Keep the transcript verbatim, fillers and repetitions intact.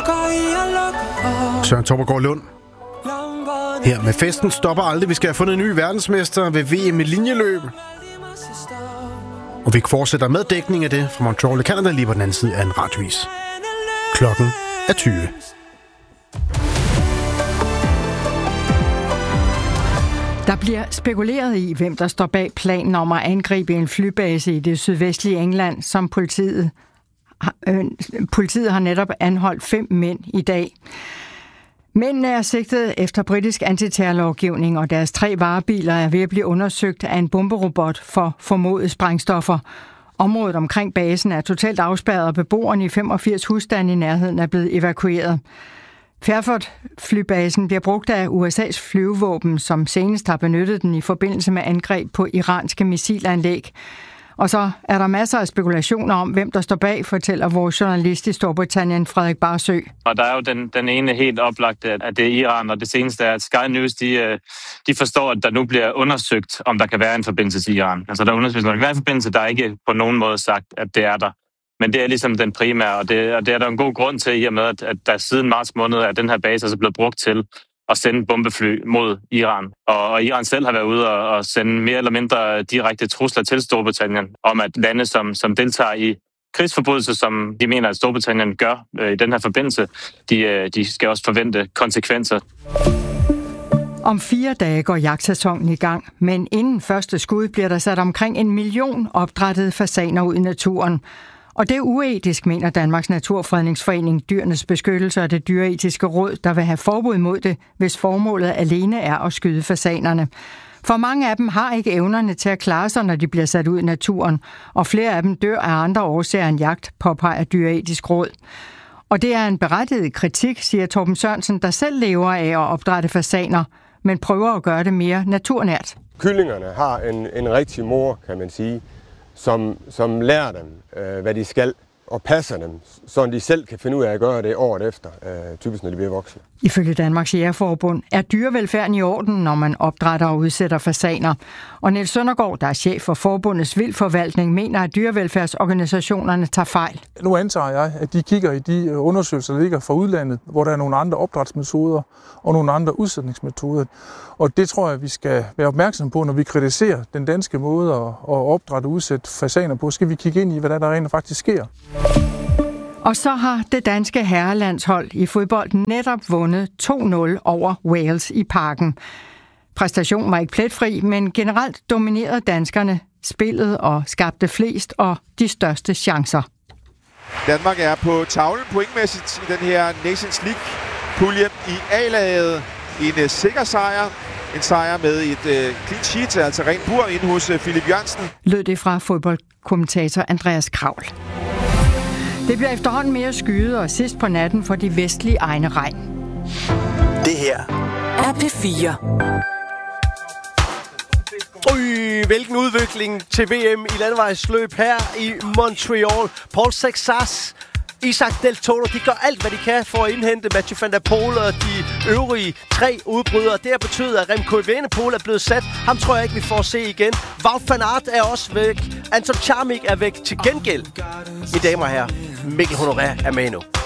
Søren Toppergaard Lund. Her med festen stopper aldrig. Vi skal have fundet en ny verdensmester ved V M i linjeløb. Og vi fortsætter med dækning af det fra Montreal i Canada lige på den anden side af en radiovis. Klokken er tyve. Der bliver spekuleret i, hvem der står bag planen om at angribe en flybase i det sydvestlige England, som politiet, øh, politiet har netop anholdt fem mænd i dag. Mændene er sigtet efter britisk antiterrorlovgivning, og deres tre varebiler er ved at blive undersøgt af en bomberobot for formodede sprængstoffer. Området omkring basen er totalt afspærret, og beboerne i femogfirs husstande i nærheden er blevet evakueret. Fairford-flybasen bliver brugt af U S A's flyvevåben, som senest har benyttet den i forbindelse med angreb på iranske missilanlæg. Og så er der masser af spekulationer om, hvem der står bag, fortæller vores journalist i Storbritannien, Frederik Barsø. Og der er jo den, den ene helt oplagte, at det er Iran, og det seneste er, at Sky News de, de forstår, at der nu bliver undersøgt, om der kan være en forbindelse til Iran. Altså der er undersøgt, om der kan være en forbindelse, der er ikke på nogen måde sagt, at det er der. Men det er ligesom den primære, og det, og det er der en god grund til, i og med, at, at der siden marts måned er den her base altså blevet brugt til at sende bombefly mod Iran. Og, og Iran selv har været ude og, og sende mere eller mindre direkte trusler til Storbritannien om, at lande, som, som deltager i krigsforbrydelser, som de mener, at Storbritannien gør øh, i den her forbindelse, de, øh, de skal også forvente konsekvenser. Om fire dage går jagtsæsonen i gang, men inden første skud bliver der sat omkring en million opdrættede fasaner ud i naturen. Og det er uetisk, mener Danmarks Naturfredningsforening, Dyrenes Beskyttelse og det Dyreetiske Råd, der vil have forbud mod det, hvis formålet alene er at skyde fasanerne. For mange af dem har ikke evnerne til at klare sig, når de bliver sat ud i naturen, og flere af dem dør af andre årsager end jagt, påpeger Dyreetisk Råd. Og det er en berettiget kritik, siger Torben Sørensen, der selv lever af at opdrætte fasaner, men prøver at gøre det mere naturnært. Kyllingerne har en, en rigtig mor, kan man sige, som, som lærer dem, øh, hvad de skal, og passer dem, så de selv kan finde ud af at gøre det året efter, øh, typisk når de bliver voksne. Ifølge Danmarks Jægerforbund er dyrevelfærden i orden, når man opdrætter og udsætter fasaner. Og Niels Søndergaard, der er chef for forbundets vildforvaltning, mener, at dyrevelfærdsorganisationerne tager fejl. Nu antager jeg, at de kigger i de undersøgelser, der ligger fra udlandet, hvor der er nogle andre opdrætsmetoder og nogle andre udsætningsmetoder. Og det tror jeg, vi skal være opmærksom på, når vi kritiserer den danske måde at opdrætte og udsætte fasaner på. Skal vi kigge ind i, hvad der, der rent faktisk sker. Og så har det danske herrelandshold i fodbold netop vundet to nul over Wales i Parken. Præstationen var ikke pletfri, men generelt dominerede danskerne spillet og skabte flest og de største chancer. Danmark er på tavlen pointmæssigt i den her Nations League-pulje i A-laget. En uh, sikker sejr. En sejr med et uh, clean sheet, altså ren bur inde hos uh, Philip Jørgensen. Lød det fra fodboldkommentator Andreas Kravl. Det bliver efterhånden mere skyet, og sidst på natten for de vestlige egne regn. Det her er P fire. Øj, hvilken udvikling til V M i landevejsløb her i Montreal. Paul Sexas, Isaac Del Toro, de gør alt, hvad de kan for at indhente Mathieu van der Poel og de øvrige tre udbrydere. Det har betydet, at Remco Evenepoel er blevet sat. Ham tror jeg ikke, vi får se igen. Wout van Aert er også væk. Anton Charmik er væk til gengæld. Mine damer og herrer, Mikkel Honoré er med nu.